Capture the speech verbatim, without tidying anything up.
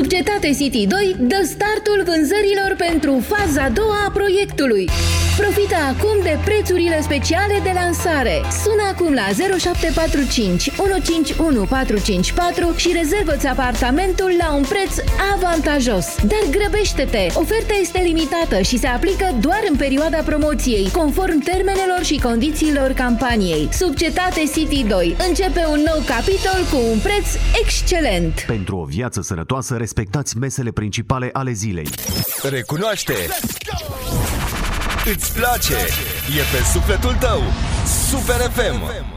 Subcetate City doi dă startul vânzărilor pentru faza a doua a proiectului. Profită acum de prețurile speciale de lansare. Sună acum la zero șapte patru cinci unu cinci unu patru cinci patru și rezervă-ți apartamentul la un preț avantajos. Dar grăbește-te! Oferta este limitată și se aplică doar în perioada promoției, conform termenelor și condițiilor campaniei. Subcetate City doi începe un nou capitol cu un preț excelent. Pentru o viață sănătoasă, respectați mesele principale ale zilei. Recunoaște! Îți place! E pe sufletul tău! Super F M!